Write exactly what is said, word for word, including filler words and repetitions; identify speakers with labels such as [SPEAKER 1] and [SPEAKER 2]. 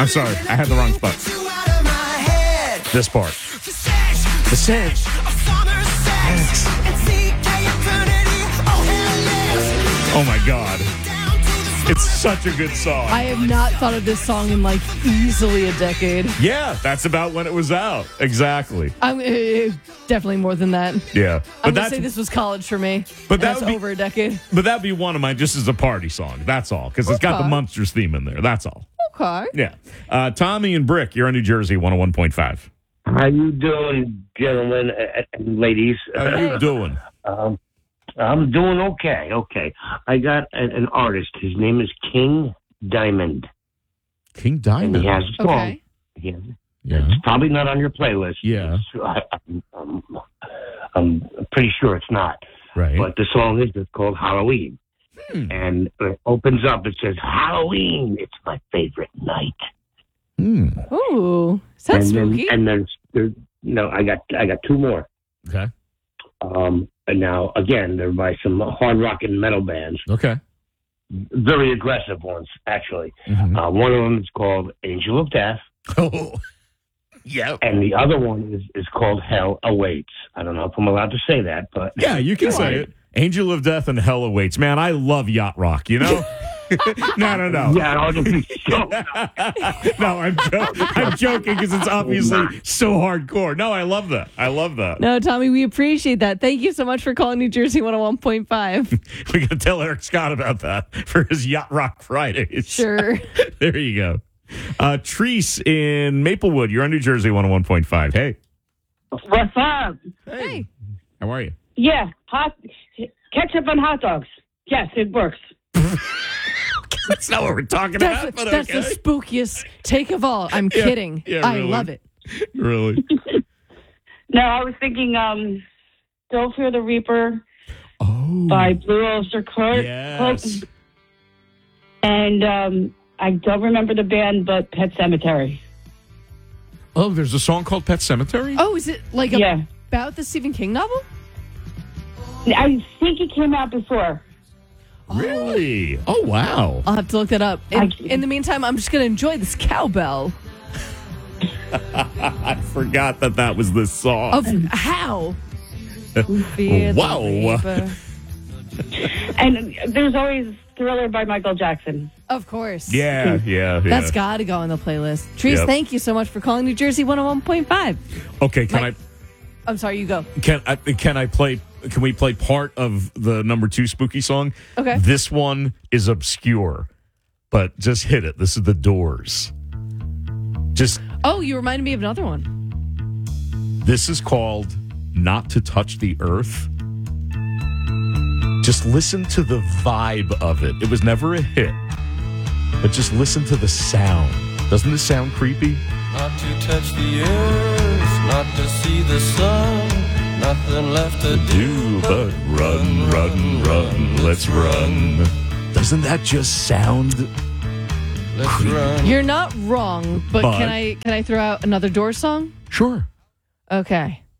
[SPEAKER 1] I'm sorry. I had the wrong spot. This part. The Sedge. Oh, my God. It's such a good song.
[SPEAKER 2] I have not thought of this song in like easily a decade.
[SPEAKER 1] Yeah, that's about when it was out. Exactly.
[SPEAKER 2] I'm uh, definitely more than that.
[SPEAKER 1] Yeah. But
[SPEAKER 2] I'm gonna
[SPEAKER 1] that's,
[SPEAKER 2] say this was college for me.
[SPEAKER 1] But
[SPEAKER 2] and
[SPEAKER 1] that
[SPEAKER 2] that's
[SPEAKER 1] would be-
[SPEAKER 2] over a decade.
[SPEAKER 1] But that'd be one of mine just as a party song. That's all. Because it's got the
[SPEAKER 2] Okay.
[SPEAKER 1] Munsters theme in there. That's all.
[SPEAKER 2] Okay.
[SPEAKER 1] Yeah. Uh, Tommy and Brick, you're on New Jersey one oh one point five.
[SPEAKER 3] How you doing, gentlemen and ladies?
[SPEAKER 1] How you doing?
[SPEAKER 3] Um, I'm doing okay. Okay. I got an, an artist. His name is King Diamond.
[SPEAKER 1] King
[SPEAKER 3] And
[SPEAKER 1] Diamond.
[SPEAKER 3] he has a song.
[SPEAKER 2] Okay.
[SPEAKER 3] He has,
[SPEAKER 1] Yeah.
[SPEAKER 3] It's probably not on your playlist.
[SPEAKER 1] Yeah.
[SPEAKER 3] It's- I, I'm, I'm, I'm pretty sure it's not.
[SPEAKER 1] Right.
[SPEAKER 3] But the song is just called Halloween.
[SPEAKER 1] Hmm.
[SPEAKER 3] And it opens up. It says, Halloween, it's my favorite night.
[SPEAKER 1] Hmm.
[SPEAKER 2] Ooh, sounds
[SPEAKER 3] and then,
[SPEAKER 2] spooky.
[SPEAKER 3] and there's, there's, no, I got, I got two more.
[SPEAKER 1] Okay.
[SPEAKER 3] Um, and now, again, they're by some hard rock and metal bands.
[SPEAKER 1] Okay.
[SPEAKER 3] Very aggressive ones, actually.
[SPEAKER 1] Mhm.
[SPEAKER 3] Uh, one of them is called Angel of Death,
[SPEAKER 1] Oh. Yeah.
[SPEAKER 3] and the other one is, is called Hell Awaits. I don't know if I'm allowed to say that, but
[SPEAKER 1] Yeah, you can say it. Angel of Death and Hell Awaits. Man, I love yacht rock, you know? no, no, no.
[SPEAKER 3] yeah, I'll just be so.
[SPEAKER 1] no, I'm, jo- I'm joking because it's obviously so hardcore. No, I love that. I love that.
[SPEAKER 2] No, Tommy, we appreciate that. Thank you so much for calling New Jersey one oh one point five.
[SPEAKER 1] We got to tell Eric Scott about that for his Yacht Rock Fridays.
[SPEAKER 2] Sure.
[SPEAKER 1] There you go. Uh, Treese in Maplewood. You're on New Jersey one oh one point five. Hey.
[SPEAKER 4] What's up?
[SPEAKER 2] Hey.
[SPEAKER 1] How are you?
[SPEAKER 4] Yeah, hot ketchup on hot dogs. Yes, it works.
[SPEAKER 1] That's not what we're talking
[SPEAKER 2] That's,
[SPEAKER 1] about, but
[SPEAKER 2] that's
[SPEAKER 1] okay.
[SPEAKER 2] the spookiest take of all. I'm
[SPEAKER 1] Yeah,
[SPEAKER 2] kidding.
[SPEAKER 1] yeah,
[SPEAKER 2] I
[SPEAKER 1] really.
[SPEAKER 2] love it.
[SPEAKER 1] Really?
[SPEAKER 4] No, I was thinking um Don't Fear the Reaper
[SPEAKER 1] Oh.
[SPEAKER 4] by Blue Oyster Cult.
[SPEAKER 1] Yes.
[SPEAKER 4] And um I don't remember the band, but Pet Cemetery.
[SPEAKER 1] Oh, there's a song called Pet Cemetery?
[SPEAKER 2] Oh, is it like a,
[SPEAKER 4] Yeah.
[SPEAKER 2] about the Stephen King novel?
[SPEAKER 4] I think it came out before.
[SPEAKER 1] Really? Oh, wow.
[SPEAKER 2] I'll have to look that up. In,
[SPEAKER 4] I-
[SPEAKER 2] in the meantime, I'm just going to enjoy this cowbell
[SPEAKER 1] I forgot that that was this song.
[SPEAKER 2] of how. Fear the
[SPEAKER 1] Wow.
[SPEAKER 2] Reaper.
[SPEAKER 4] And there's always Thriller by Michael Jackson.
[SPEAKER 2] Of course.
[SPEAKER 1] yeah, yeah, yeah.
[SPEAKER 2] That's got to go on the playlist. Trees,
[SPEAKER 1] Yep.
[SPEAKER 2] thank you so much for calling New Jersey one oh one point five.
[SPEAKER 1] Okay, can
[SPEAKER 2] Mike- I'm sorry, you go.
[SPEAKER 1] I can I can I play can we play part of the number two spooky song?
[SPEAKER 2] Okay.
[SPEAKER 1] This one is obscure, but just hit it. This is The Doors. Just
[SPEAKER 2] Oh, you reminded me of another one.
[SPEAKER 1] this is called Not to Touch the Earth. Just listen to the vibe of it. It was never a hit, but just listen to the sound. Doesn't this sound creepy?
[SPEAKER 5] Not to touch the earth, not to see the sun, nothing left to
[SPEAKER 1] Do but run, run, run, let's run. Doesn't that just sound?
[SPEAKER 5] Let's run.
[SPEAKER 2] You're not wrong, but,
[SPEAKER 1] But-
[SPEAKER 2] can I can I throw out another Doors song?
[SPEAKER 1] Sure.
[SPEAKER 2] Okay.